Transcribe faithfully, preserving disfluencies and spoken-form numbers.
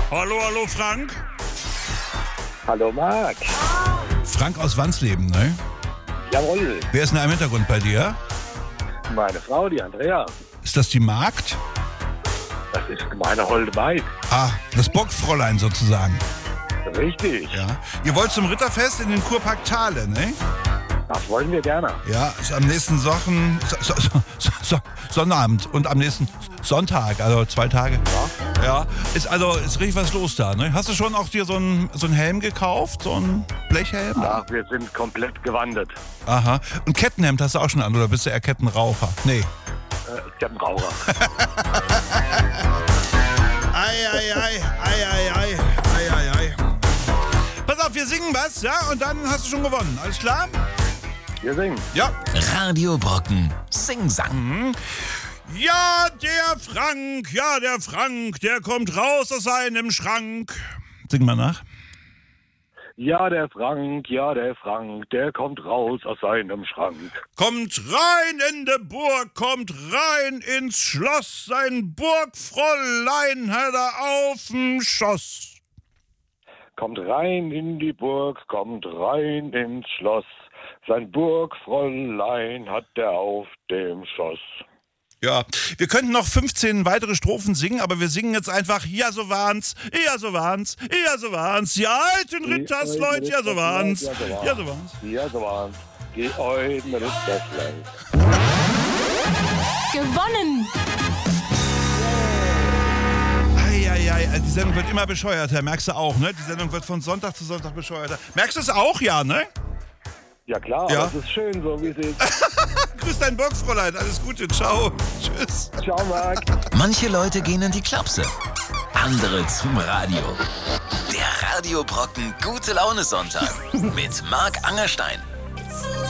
Hallo, hallo Frank. Hallo Marc. Frank aus Wansleben, ne? Jawohl. Wer ist denn da im Hintergrund bei dir? Meine Frau, die Andrea. Ist das die Magd? Das ist meine holde Maid. Ah, das Bockfräulein sozusagen. Richtig. Ja. Ihr wollt zum Ritterfest in den Kurpark Thale, ne? Das wollen wir gerne. Ja, ist am nächsten Sochen, so, so, so, so, Sonnabend und am nächsten Sonntag, also zwei Tage. Ja. Ja, ist also ist richtig was los da, ne? Hast du schon auch dir so einen so einen Helm gekauft, so einen Blechhelm? Ach, wir sind komplett gewandert. Aha. Und Kettenhemd hast du auch schon an, oder bist du eher Kettenraucher? Nee. Äh, ich hab einen Raucher. Ei, ei, ei, ei, ei, ei, ei, ei, ei. Pass auf, wir singen was, ja? Und dann hast du schon gewonnen. Alles klar? Wir singen. Ja. Radio Brocken, Sing-Sang. Ja, der Frank, ja, der Frank, der kommt raus aus seinem Schrank. Sing mal nach. Ja, der Frank, ja, der Frank, der kommt raus aus seinem Schrank. Kommt rein in de Burg, kommt rein ins Schloss, sein Burgfräulein hat er auf'm Schoss. Kommt rein in die Burg, kommt rein ins Schloss. Sein Burgfräulein hat er auf dem Schoss. Ja, wir könnten noch fünfzehn weitere Strophen singen, aber wir singen jetzt einfach Ja, so waren's, ja, so waren's, ja, so waren's, die alten Rittersleut, ja, so waren's, ja, so waren's. Ja, so waren's. Die alten Rittersleut. Gewonnen! Eieiei, die Sendung wird immer bescheuerter, merkst du auch, ne? Die Sendung wird von Sonntag zu Sonntag bescheuerter. Merkst du es auch, ja, ne? Ja klar, Ja. aber es ist schön so, wie es ist. Grüß dein Burgfräulein, alles Gute, ciao, tschüss. Ciao, Marc. Manche Leute gehen in die Klapse, andere zum Radio. Der Radio Brocken Gute Laune Sonntag mit Marc Angerstein.